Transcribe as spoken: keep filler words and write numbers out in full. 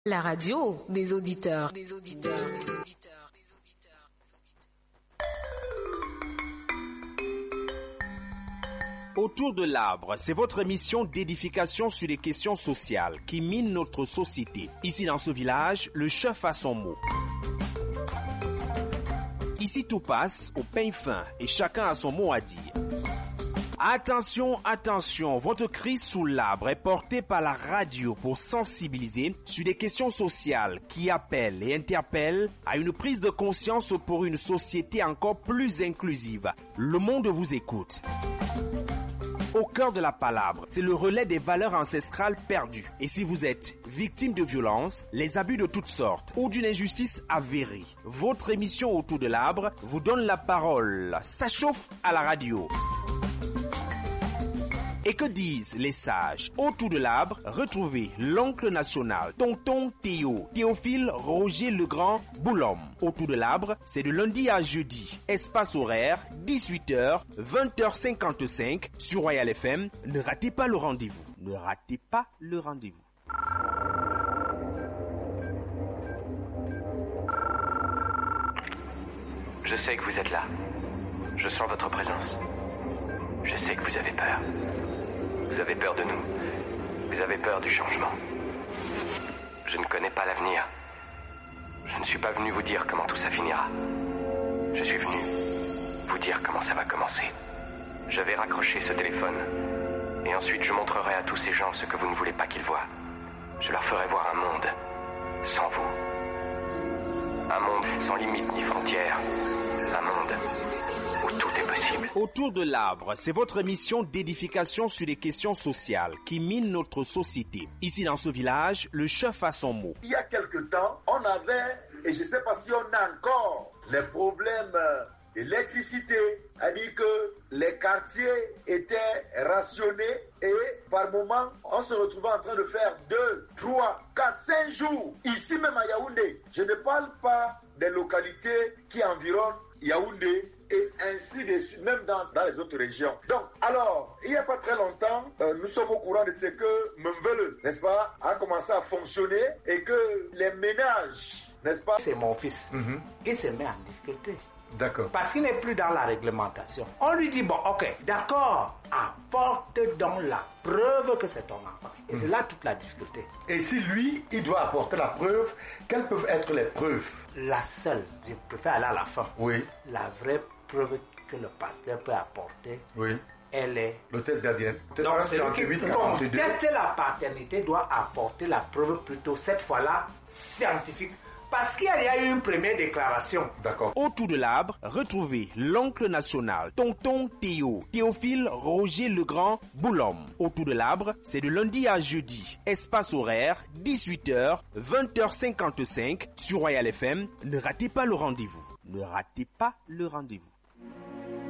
La radio des auditeurs. Des auditeurs, des auditeurs, des auditeurs, des auditeurs. Autour de l'arbre, c'est votre émission d'édification sur les questions sociales qui minent notre société. Ici dans ce village, le chef a son mot. Ici tout passe au pain fin et chacun a son mot à dire. Attention, attention, votre cri sous l'arbre est porté par la radio pour sensibiliser sur des questions sociales qui appellent et interpellent à une prise de conscience pour une société encore plus inclusive. Le monde vous écoute. Au cœur de la palabre, c'est le relais des valeurs ancestrales perdues. Et si vous êtes victime de violences, les abus de toutes sortes ou d'une injustice avérée, votre émission Autour de l'arbre vous donne la parole. Ça chauffe à la radio. Et que disent les sages? Autour de l'arbre, retrouvez l'oncle national, tonton Théo, Théophile Roger Legrand Boulhomme. Autour de l'arbre, c'est de lundi à jeudi. Espace horaire, dix-huit heures, vingt heures cinquante-cinq sur Royal F M. Ne ratez pas le rendez-vous. Ne ratez pas le rendez-vous. Je sais que vous êtes là. Je sens votre présence. Je sais que vous avez peur. Vous avez peur de nous. Vous avez peur du changement. Je ne connais pas l'avenir. Je ne suis pas venu vous dire comment tout ça finira. Je suis venu vous dire comment ça va commencer. Je vais raccrocher ce téléphone. Et ensuite je montrerai à tous ces gens ce que vous ne voulez pas qu'ils voient. Je leur ferai voir un monde sans vous. Un monde sans limite ni frontières. Un monde où tout est possible. Autour de l'arbre, c'est votre émission d'édification sur les questions sociales qui minent notre société. Ici dans ce village, le chef a son mot. Il y a quelque temps, on avait, et je ne sais pas si on a encore, les problèmes d'électricité. C'est-à-dire que les quartiers étaient rationnés et par moment, on se retrouvait en train de faire deux, trois, quatre, cinq jours. Ici même à Yaoundé, je ne parle pas des localités qui environnent Yaoundé et ainsi de suite, même dans, dans les autres régions. Donc, alors, il n'y a pas très longtemps, euh, nous sommes au courant de ce que Mbele, n'est-ce pas, a commencé à fonctionner et que les ménages, n'est-ce pas? C'est mon fils. Mm-hmm. Il se met en difficulté. D'accord. Parce qu'il n'est plus dans la réglementation. On lui dit, bon, ok, d'accord, apporte donc la preuve que c'est ton enfant. Et mmh. c'est là toute la difficulté. Et si lui, il doit apporter la preuve, quelles peuvent être les preuves? La seule, je préfère aller à la fin. Oui. La vraie preuve que le pasteur peut apporter, oui. elle est... Le test d'A D N. Donc, celui qui conteste la paternité doit apporter la preuve plutôt, cette fois-là, scientifique. Parce qu'il y a eu une première déclaration. D'accord. Autour de l'arbre, retrouvez l'oncle national, tonton Théo, Théophile Roger Legrand Boulhomme. Autour de l'arbre, c'est de lundi à jeudi. Espace horaire, dix-huit heures, vingt heures cinquante-cinq sur Royal F M. Ne ratez pas le rendez-vous. Ne ratez pas le rendez-vous.